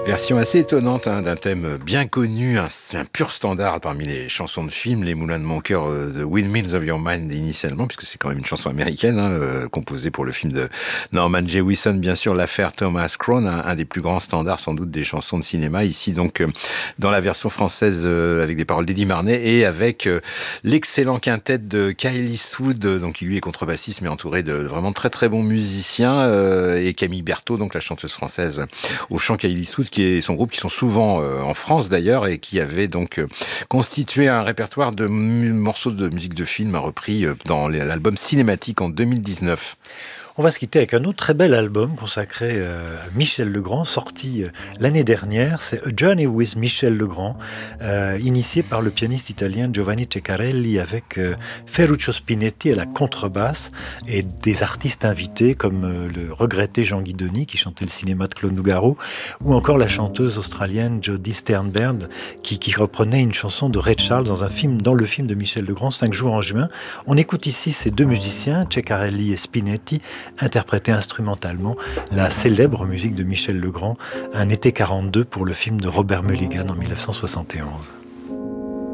Version assez étonnante d'un thème bien connu, c'est un pur standard parmi les chansons de film, Les Moulins de mon cœur de Windmills of Your Mind initialement, puisque c'est quand même une chanson américaine, composée pour le film de Norman Jewison, bien sûr, l'affaire Thomas Crown, un des plus grands standards sans doute des chansons de cinéma, ici donc dans la version française avec des paroles d'Eddie Marnay et avec l'excellent quintet de Kyle Eastwood, donc qui lui est contrebassiste mais entouré de vraiment très très bons musiciens, et Camille Berthaud, donc la chanteuse française au chant, Kyle Eastwood qui est son groupe, qui sont souvent en France d'ailleurs, et qui avait donc constitué un répertoire de morceaux de musique de film repris dans l'album cinématique en 2019. On va se quitter avec un autre très bel album consacré à Michel Legrand, sorti l'année dernière. C'est A Journey with Michel Legrand, initié par le pianiste italien Giovanni Ceccarelli avec Ferruccio Spinetti à la contrebasse et des artistes invités comme le regretté Jean Guidoni qui chantait le cinéma de Claude Nougaro, ou encore la chanteuse australienne Jodie Sternberg qui reprenait une chanson de Ray Charles dans le film de Michel Legrand, 5 jours en juin. On écoute ici ces deux musiciens, Ceccarelli et Spinetti, interpréter instrumentalement la célèbre musique de Michel Legrand, Un été 42 pour le film de Robert Mulligan en 1971.